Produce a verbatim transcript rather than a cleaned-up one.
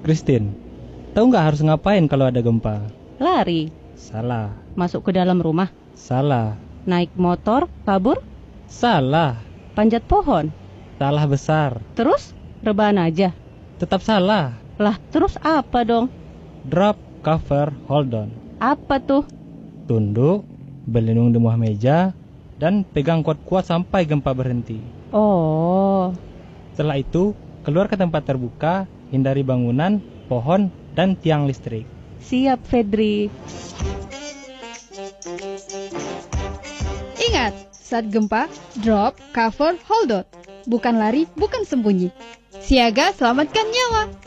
Christine, tahu nggak harus ngapain kalau ada gempa? Lari. Salah. Masuk ke dalam rumah. Salah. Naik motor, kabur. Salah. Panjat pohon. Salah besar. Terus rebahan aja. Tetap salah. Lah, terus apa dong? Drop, cover, hold on. Apa tuh? Tunduk, berlindung di bawah meja, dan pegang kuat-kuat sampai gempa berhenti. Oh. Setelah itu, keluar ke tempat terbuka, hindari bangunan, pohon, dan tiang listrik. Siap, Fedri. Ingat, saat gempa, drop, cover, hold on. Bukan lari, bukan sembunyi. Siaga, selamatkan nyawa.